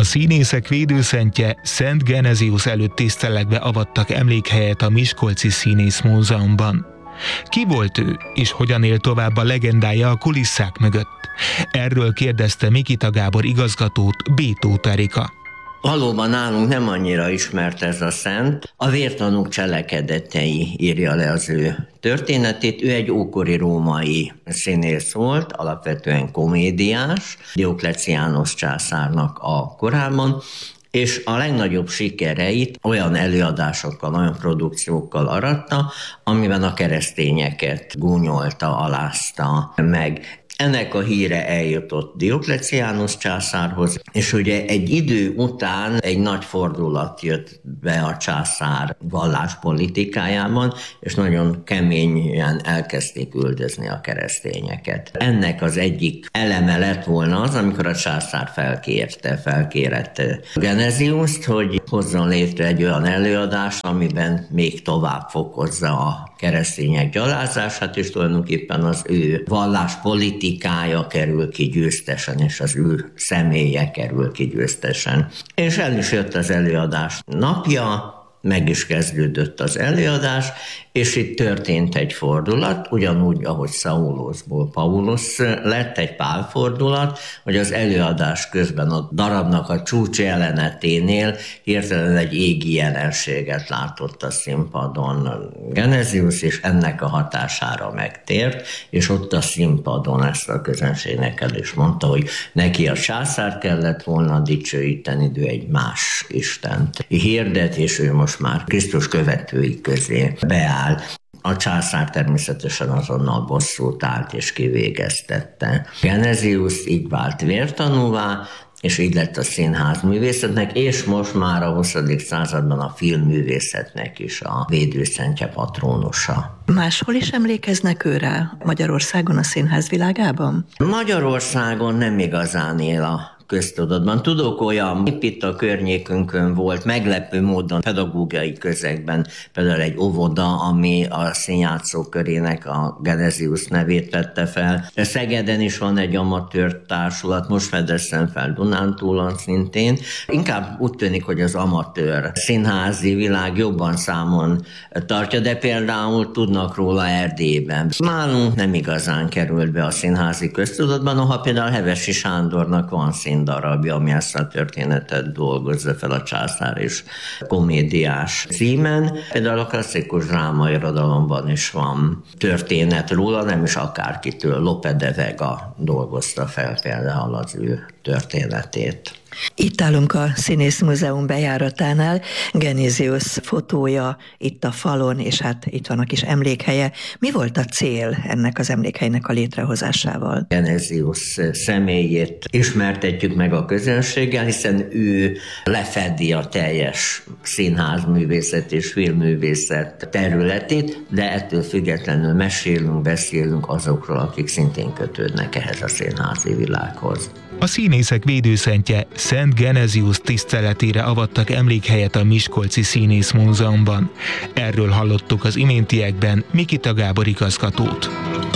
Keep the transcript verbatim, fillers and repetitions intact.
A színészek védőszentje Szent Genezius előtt tisztelegve avattak emlékhelyet a Miskolci Színész Múzeumban. Ki volt ő, és hogyan él tovább a legendája a kulisszák mögött? Erről kérdezte Mikita Gábor igazgatót Bétót Erika. Valóban nálunk nem annyira ismert ez a szent. A vértanúk cselekedetei írja le az ő történetét. Ő egy ókori római színész volt, alapvetően komédiás, Diokleciánus császárnak a korában, és a legnagyobb sikereit olyan előadásokkal, olyan produkciókkal aratta, amiben a keresztényeket gúnyolta, alázta meg. Ennek a híre eljutott Diokleciánus császárhoz, és ugye egy idő után egy nagy fordulat jött be a császár valláspolitikájában, és nagyon keményen elkezdték üldözni a keresztényeket. Ennek az egyik eleme lett volna az, amikor a császár felkérte, felkérette Geneziust, hogy hozzon létre egy olyan előadást, amiben még tovább fokozza a keresztények gyalázását, és tulajdonképpen az ő valláspolitikája kerül ki győztesen, és az ő személye kerül ki győztesen. És el is jött az előadás napja, meg is kezdődött az előadás, és itt történt egy fordulat, ugyanúgy, ahogy Szaulusból Paulus lett, egy Pál fordulat, hogy az előadás közben a darabnak a csúcs jeleneténél hirtelen egy égi jelenséget látott a színpadon Genezius, és ennek a hatására megtért, és ott a színpadon ezt a közönségnek el is mondta, hogy neki a császár kellett volna dicsőíteni, de egy más istent hirdet, és ő most már Krisztus követői közé beáll. A császár természetesen azonnal bosszút állt és kivégeztette. Genezius így vált vértanúvá, és így lett a színház művészetnek, és most már a huszadik században a filmművészetnek is a védőszentje, patrónusa. Máshol is emlékeznek őre Magyarországon, a színház világában? Magyarországon nem igazán él a köztudatban. Tudok olyan, itt a környékünkön volt meglepő módon pedagógiai közegben, például egy óvoda, ami a színjátszó körének a Genezius nevét tette fel. Szegeden is van egy amatőr társulat, most fedeztem fel Dunántúlon szintén. Inkább úgy tűnik, hogy az amatőr színházi világ jobban számon tartja, de például tudnak róla Erdélyben. Nálunk nem igazán került be a színházi köztudatban, noha például Hevesi Sándornak van szín darabja, ami ezt a történetet dolgozza fel a császár és komédiás címen. Például a klasszikus drámairodalomban is van történet róla, nem is akárkitől. Lope de Vega dolgozta fel például az ő történetét. Itt állunk a Színész Múzeum bejáratánál, Genezius fotója itt a falon, és hát itt van a kis emlékhelye. Mi volt a cél ennek az emlékhelynek a létrehozásával? Genezius személyét ismertetjük meg a közönséggel, hiszen ő lefedi a teljes színházművészet és filmművészet területét, de ettől függetlenül mesélünk, beszélünk azokról, akik szintén kötődnek ehhez a színházi világhoz. A színészek védőszentje Szent Genezius tiszteletére avattak emlékhelyet a Miskolci Színész Múzeumban. Erről hallottuk az iméntiekben Mikita Gábor igazgatót.